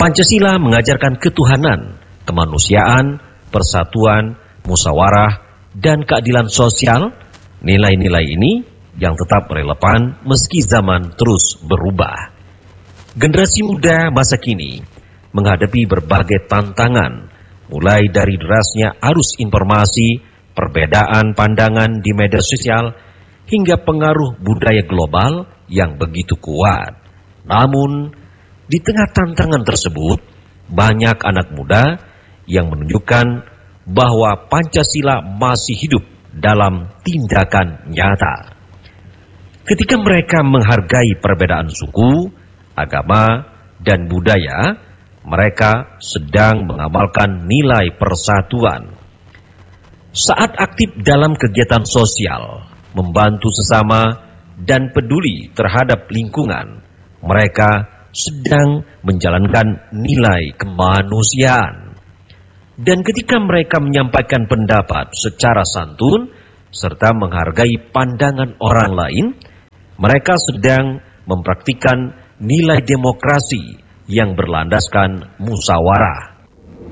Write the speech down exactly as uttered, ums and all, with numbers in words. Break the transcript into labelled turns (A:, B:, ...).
A: Pancasila mengajarkan ketuhanan, kemanusiaan, persatuan, musyawarah, dan keadilan sosial. Nilai-nilai ini yang tetap relevan meski zaman terus berubah. Generasi muda masa kini menghadapi berbagai tantangan, mulai dari derasnya arus informasi, perbedaan pandangan di media sosial, hingga pengaruh budaya global yang begitu kuat. Namun, di tengah tantangan tersebut, banyak anak muda yang menunjukkan bahwa Pancasila masih hidup dalam tindakan nyata. Ketika mereka menghargai perbedaan suku, agama, dan budaya, mereka sedang mengamalkan nilai persatuan. Saat aktif dalam kegiatan sosial, membantu sesama, dan peduli terhadap lingkungan, mereka sedang menjalankan nilai kemanusiaan. Dan ketika mereka menyampaikan pendapat secara santun, serta menghargai pandangan orang lain, mereka sedang mempraktikkan nilai demokrasi yang berlandaskan musyawarah.